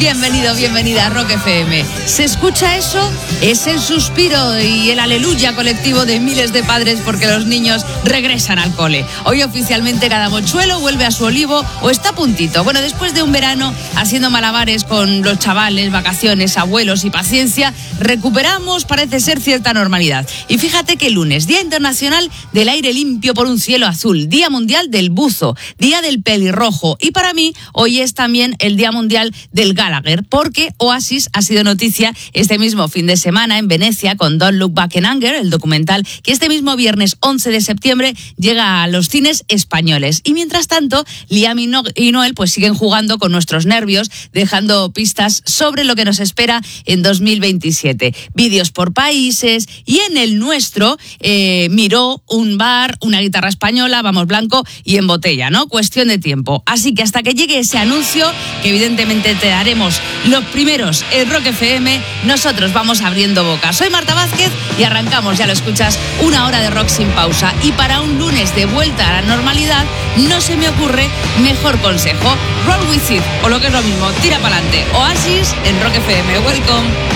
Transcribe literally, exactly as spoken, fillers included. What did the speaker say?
Bienvenido, bienvenida a Rock F M. ¿Se escucha eso? Es el suspiro y el aleluya colectivo de miles de padres porque los niños regresan al cole. Hoy oficialmente cada mochuelo vuelve a su olivo o está a puntito. Bueno, después de un verano haciendo malabares con los chavales, vacaciones, abuelos y paciencia, recuperamos, parece ser, cierta normalidad. Y fíjate que lunes, Día Internacional del Aire Limpio por un Cielo Azul, Día Mundial del Buzo, Día del Pelirrojo y para mí hoy es también el Día Mundial del Gallagher, porque Oasis ha sido noticia este mismo fin de semana en Venecia con Don't Look Back in Anger, el documental que este mismo viernes once de septiembre llega a los cines españoles. Y mientras tanto, Liam y, no- y Noel pues siguen jugando con nuestros nervios, dejando pistas sobre lo que nos espera en dos mil veintisiete. Vídeos por países y en el nuestro, eh, Miró, un bar, una guitarra española, vamos blanco y en botella, ¿no? Cuestión de tiempo. Así que hasta que llegue ese anuncio, que evidentemente te daremos los primeros en Rock F M, nosotros vamos abriendo boca. Soy Marta Vázquez y arrancamos, ya lo escuchas, una hora de rock sin pausa. Y para un lunes de vuelta a la normalidad, no se me ocurre mejor consejo. Roll with it, o lo que es lo mismo, tira para adelante. Oasis en Rock F M. Welcome.